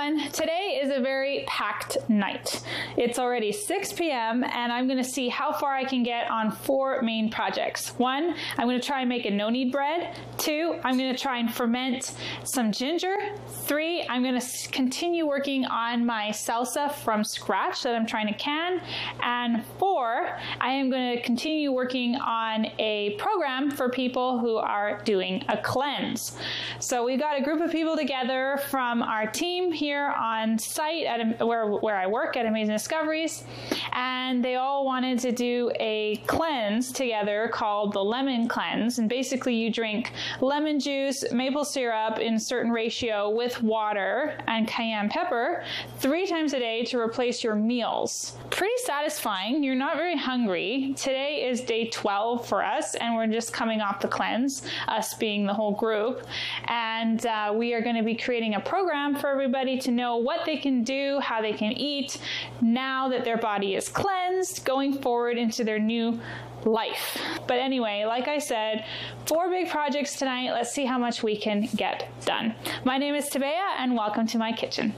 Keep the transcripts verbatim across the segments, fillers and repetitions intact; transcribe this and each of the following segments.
everyone. Today is a very packed night. It's already six p m and I'm going to see how far I can get on four main projects. One, I'm going to try and make a no-knead bread. Two, I'm going to try and ferment some ginger. Three, I'm going to continue working on my salsa from scratch that I'm trying to can. And four, I am going to continue working on a program for people who are doing a cleanse. So we've got a group of people together from our team here on site at where, where I work at Amazing Discoveries, and they all wanted to do a cleanse together called the Lemon Cleanse. And basically you drink lemon juice, maple syrup in a certain ratio with water and cayenne pepper three times a day to replace your meals. Pretty satisfying. You're not very hungry. Today is day twelve for us, and we're just coming off the cleanse, us being the whole group. And uh, we are going to be creating a program for everybody to know what they can do, how they can eat now that their body is cleansed, going forward into their new life. But anyway, like I said, four big projects tonight. Let's see how much we can get done. My name is Tabea, and welcome to my kitchen.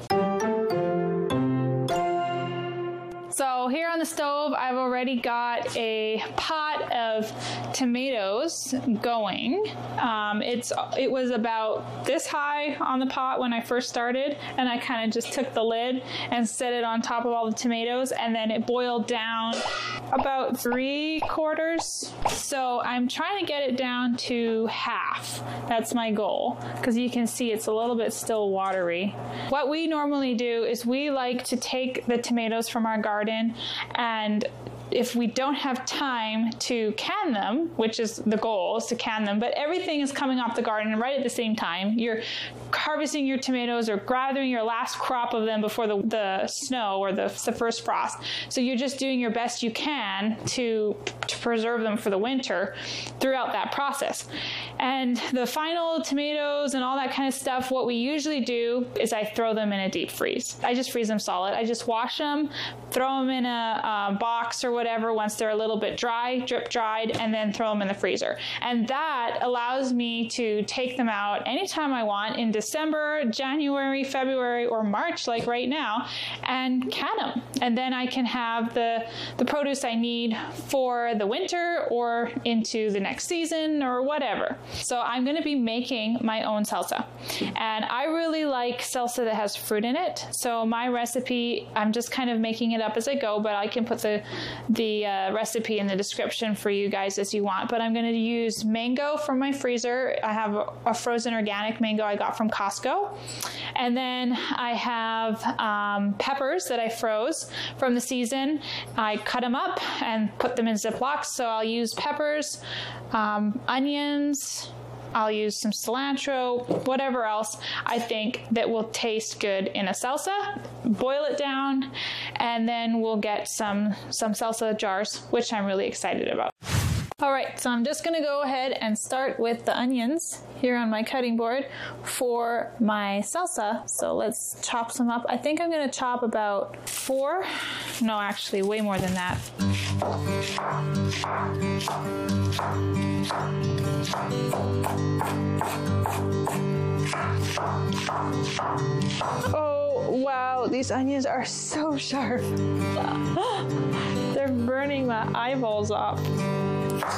So here on the stove, I've already got a pot of tomatoes going. Um, it's it was about this high on the pot when I first started, and I kind of just took the lid and set it on top of all the tomatoes, and then it boiled down about three quarters. So I'm trying to get it down to half. That's my goal, because you can see it's a little bit still watery. What we normally do is we like to take the tomatoes from our garden, and if we don't have time to can them, which is the goal, is to can them, but everything is coming off the garden right at the same time. You're harvesting your tomatoes or gathering your last crop of them before the, the snow or the, the first frost. So you're just doing your best you can to, to preserve them for the winter throughout that process. And the final tomatoes and all that kind of stuff, what we usually do is I throw them in a deep freeze. I just freeze them solid. I just wash them, throw them in a, a box or whatever once they're a little bit dry, drip dried, and then throw them in the freezer. And that allows me to take them out anytime I want in December, January, February, or March, like right now, and can them. And then I can have the, the produce I need for the winter or into the next season or whatever. So I'm going to be making my own salsa. And I really like salsa that has fruit in it. So my recipe, I'm just kind of making it up as I go, but I can put the the uh, recipe in the description for you guys as you want. But I'm going to use mango from my freezer. I have a, a frozen organic mango I got from Costco. And then I have um, peppers that I froze from the season. I cut them up and put them in Ziplocs. So I'll use peppers, um, onions, I'll use some cilantro, whatever else I think that will taste good in a salsa. Boil it down, and then we'll get some, some salsa jars, which I'm really excited about. All right, so I'm just gonna go ahead and start with the onions here on my cutting board for my salsa. So let's chop some up. I think I'm gonna chop about four, no, actually way more than that. Oh, wow, these onions are so sharp. They're burning my eyeballs off.